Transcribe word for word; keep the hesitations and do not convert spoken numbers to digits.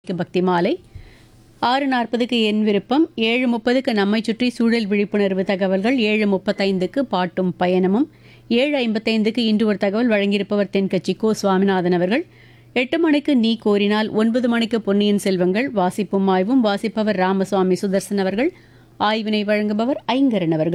பக்தி மாலை ஆறு நாற்பதுக்கு என் விருப்பம், ஏழு முப்பதுக்கு நம்மை சுற்றி சூழல் விழிப்புணர்வு தகவல்கள், ஏழு முப்பத்தைந்துக்கு பாட்டும் பயணமும், ஏழு ஐம்பத்தைந்துக்கு இன்று ஒரு தகவல் வழங்கியிருப்பவர் தென்கட்சி கோ சுவாமிநாதன் அவர்கள். எட்டு மணிக்கு நீ கோரினால், ஒன்பது மணிக்கு பொன்னியின் செல்வங்கள் வாசிப்பும் ஆய்வும், வாசிப்பவர் ராமசுவாமி சுதர்சன் அவர்கள். ஆய்வினை வழங்குபவர் ஐங்கரன் அவர்கள்.